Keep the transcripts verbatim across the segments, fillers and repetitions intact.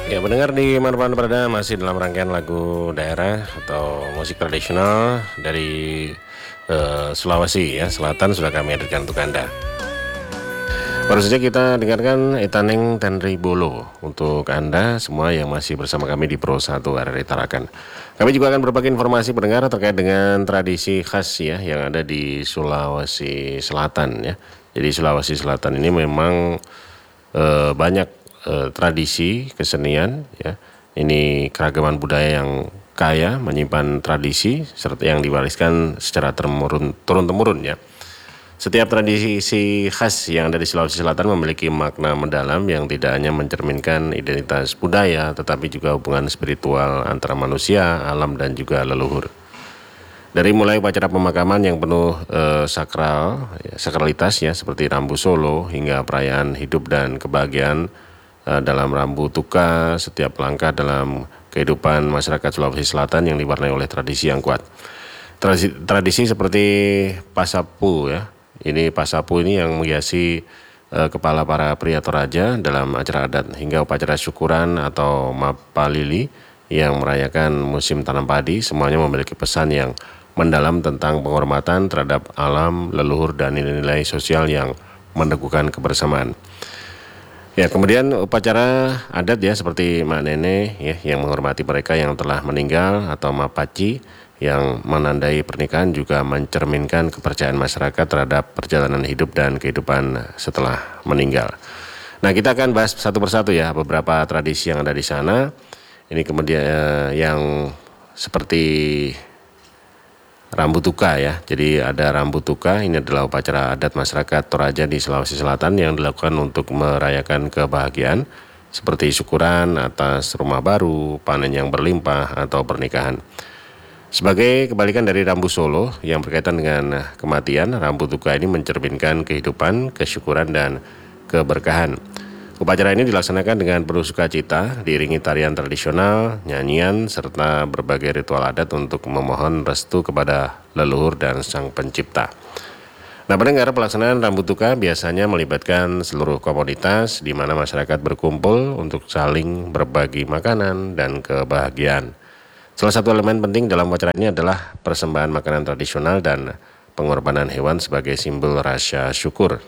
Ya, mendengar di mana-mana berada masih dalam rangkaian lagu daerah atau musik tradisional dari uh, Sulawesi ya Selatan sudah kami hadirkan untuk Anda. Baru saja kita dengarkan Etaneng Tenri Bolo untuk Anda semua yang masih bersama kami di Pro satu R R I Tarakan. Kami juga akan berbagi informasi pendengar terkait dengan tradisi khas ya yang ada di Sulawesi Selatan ya. Jadi Sulawesi Selatan ini memang uh, banyak tradisi kesenian ya, ini keragaman budaya yang kaya, menyimpan tradisi serta yang diwariskan secara temurun turun temurun ya. Setiap tradisi khas yang ada di Sulawesi Selatan memiliki makna mendalam yang tidak hanya mencerminkan identitas budaya tetapi juga hubungan spiritual antara manusia, alam dan juga leluhur. Dari mulai upacara pemakaman yang penuh eh, sakral, ya, sakralitas ya seperti Rambu Solo hingga perayaan hidup dan kebahagiaan dalam Rambu Tuka, setiap langkah dalam kehidupan masyarakat Sulawesi Selatan yang diwarnai oleh tradisi yang kuat. Tradisi, tradisi seperti Pasapu ya, ini Pasapu ini yang menghiasi eh, kepala para pria Toraja dalam acara adat hingga upacara syukuran atau Mapalili yang merayakan musim tanam padi, semuanya memiliki pesan yang mendalam tentang penghormatan terhadap alam, leluhur dan nilai-nilai sosial yang meneguhkan kebersamaan. Ya, kemudian upacara adat ya seperti Mak Nene ya yang menghormati mereka yang telah meninggal atau Mapaci yang menandai pernikahan juga mencerminkan kepercayaan masyarakat terhadap perjalanan hidup dan kehidupan setelah meninggal. Nah, kita akan bahas satu persatu ya beberapa tradisi yang ada di sana. Ini kemudian eh, yang seperti Rambu Tuka ya, jadi ada Rambu Tuka, ini adalah upacara adat masyarakat Toraja di Sulawesi Selatan yang dilakukan untuk merayakan kebahagiaan seperti syukuran atas rumah baru, panen yang berlimpah atau pernikahan. Sebagai kebalikan dari Rambu Solo yang berkaitan dengan kematian, Rambu Tuka ini mencerminkan kehidupan, kesyukuran dan keberkahan. Upacara ini dilaksanakan dengan penuh sukacita, diiringi tarian tradisional, nyanyian, serta berbagai ritual adat untuk memohon restu kepada leluhur dan sang pencipta. Nah, pendengar, pelaksanaan Rambu Tuka biasanya melibatkan seluruh komunitas di mana masyarakat berkumpul untuk saling berbagi makanan dan kebahagiaan. Salah satu elemen penting dalam upacara ini adalah persembahan makanan tradisional dan pengorbanan hewan sebagai simbol rasa syukur.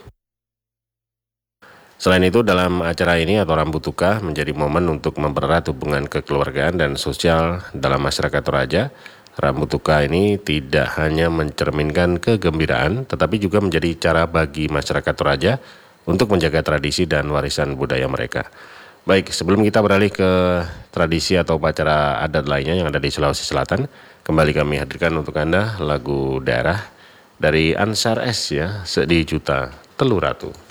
Selain itu, dalam acara ini atau Rambu Tuka menjadi momen untuk mempererat hubungan kekeluargaan dan sosial dalam masyarakat Toraja. Rambu Tuka ini tidak hanya mencerminkan kegembiraan, tetapi juga menjadi cara bagi masyarakat Toraja untuk menjaga tradisi dan warisan budaya mereka. Baik, sebelum kita beralih ke tradisi atau upacara adat lainnya yang ada di Sulawesi Selatan, kembali kami hadirkan untuk Anda lagu daerah dari Ansar S ya, Sedi Juta Telur Ratu.